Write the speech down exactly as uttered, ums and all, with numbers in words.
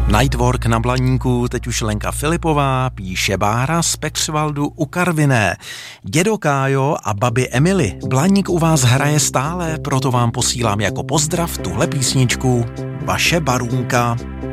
Nightwork na Blaníku, teď už Lenka Filipová, píše Bára z Pekřvaldu u Karviné. Dědo Kájo a babi Emily, Blaník u vás hraje stále, proto vám posílám jako pozdrav tuhle písničku. Vaše Barunka.